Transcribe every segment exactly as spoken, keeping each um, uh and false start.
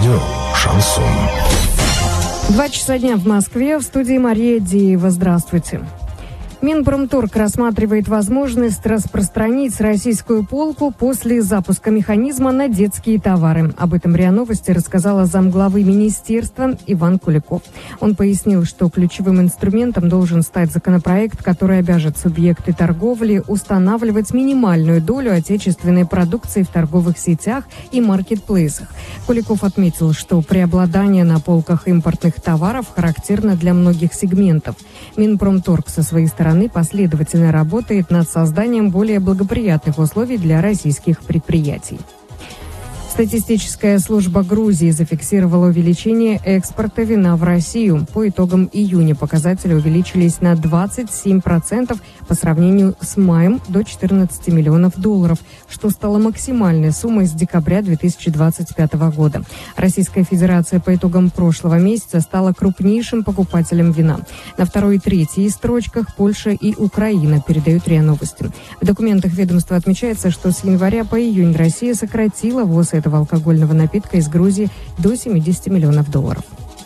Радио «Шансон». Два часа дня в Москве. В студии Мария Деева. Здравствуйте. Минпромторг рассматривает возможность распространить российскую полку после запуска механизма на детские товары. Об этом РИА Новости рассказала замглавы министерства Иван Куликов. Он пояснил, что ключевым инструментом должен стать законопроект, который обяжет субъекты торговли устанавливать минимальную долю отечественной продукции в торговых сетях и маркетплейсах. Куликов отметил, что преобладание на полках импортных товаров характерно для многих сегментов. Минпромторг со своей стороны последовательно работает над созданием более благоприятных условий для российских предприятий. Статистическая служба Грузии зафиксировала увеличение экспорта вина в Россию. По итогам июня показатели увеличились на двадцать семь процентов по сравнению с маем до четырнадцати миллионов долларов, что стало максимальной суммой с декабря две тысячи двадцать пятого года. Российская Федерация по итогам прошлого месяца стала крупнейшим покупателем вина. На второй и третьей строчках Польша и Украина, передают РИА Новости. В документах ведомства отмечается, что с января по июнь Россия сократила ввоз этого алкогольного напитка из Грузии до семидесяти миллионов долларов.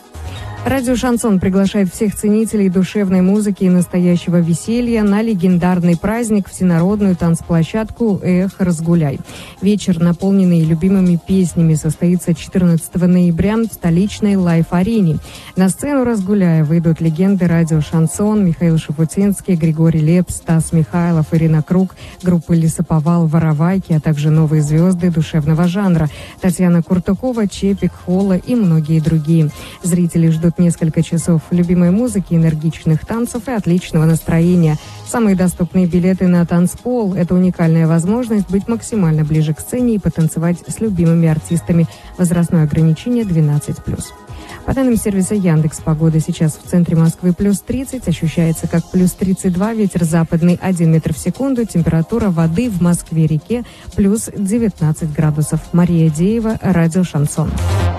Радио «Шансон» приглашает всех ценителей душевной музыки и настоящего веселья на легендарный праздник, всенародную танцплощадку «Эх, разгуляй». Вечер, наполненный любимыми песнями, состоится четырнадцатого ноября в столичной лайф-арене. На сцену «Разгуляя» выйдут легенды радио «Шансон», Михаил Шафутинский, Григорий Лепс, Стас Михайлов, Ирина Круг, группы «Лесоповал», «Воровайки», а также новые звезды душевного жанра Татьяна Куртукова, Чепик, Холла и многие другие. Зрители ждут несколько часов любимой музыки, энергичных танцев и отличного настроения. Самые доступные билеты на танцпол – это уникальная возможность быть максимально ближе к сцене и потанцевать с любимыми артистами. Возрастное ограничение двенадцать плюс. По данным сервиса Яндекс.Погода, сейчас в центре Москвы плюс тридцать, ощущается как плюс тридцать два, ветер западный один метр в секунду, температура воды в Москве-реке плюс девятнадцать градусов. Мария Деева, радио «Шансон».